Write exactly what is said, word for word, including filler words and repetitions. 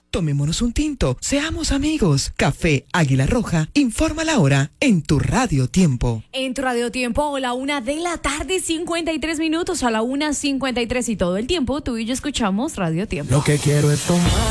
Tomémonos un tinto, seamos amigos. Café Águila Roja, informa la hora en tu Radio Tiempo. En tu Radio Tiempo, a la una de la tarde, cincuenta y tres minutos, a la una cincuenta y tres y todo el tiempo, tú y yo escuchamos Radio Tiempo. Lo que quiero es tomar.